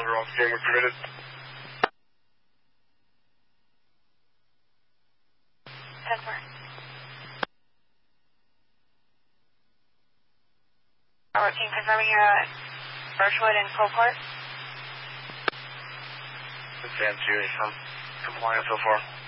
Overall scan was permitted. 10-4. Our team confirming you're at Birchwood and Coldport. Advance unit, compliance so far.